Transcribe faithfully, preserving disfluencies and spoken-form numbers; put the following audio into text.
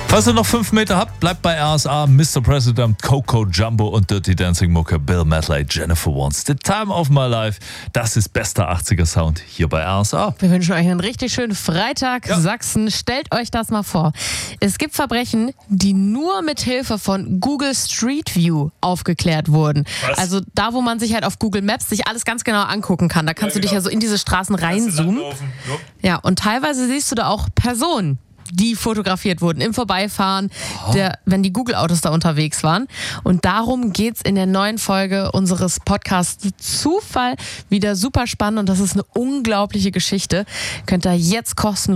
Falls ihr noch fünf Meter habt, bleibt bei R S A. Mister President, Coco Jumbo und Dirty Dancing Mucke, Bill Medley, Jennifer Warnes. The Time of My Life. Das ist bester achtziger Sound hier bei R S A. Wir wünschen euch einen richtig schönen Freitag, Ja. Sachsen. Stellt euch das mal vor. Es gibt Verbrechen, die nur mit Hilfe von Google Street View aufgeklärt wurden. Was? Also da, wo man sich halt auf Google Maps sich alles ganz genau angucken kann. Da kannst Ja, du dich genau. ja so in diese Straßen reinzoomen. Ja, und teilweise siehst du da auch Personen, die fotografiert wurden im Vorbeifahren, der, wenn die Google-Autos da unterwegs waren. Und darum geht's in der neuen Folge unseres Podcasts Zufall. Wieder super spannend und das ist eine unglaubliche Geschichte. Könnt ihr jetzt kostenlos